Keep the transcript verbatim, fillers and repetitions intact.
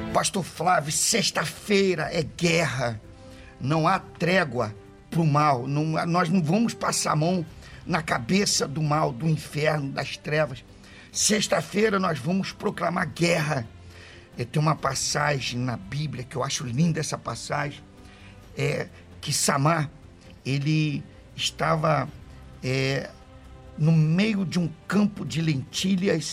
Pastor Flávio, sexta-feira é guerra, não há trégua para o mal, não, nós não vamos passar a mão na cabeça do mal, do inferno, das trevas. Sexta-feira nós vamos proclamar guerra. Eu tenho uma passagem na Bíblia que eu acho linda, essa passagem, é que Samar, ele estava é, no meio de um campo de lentilhas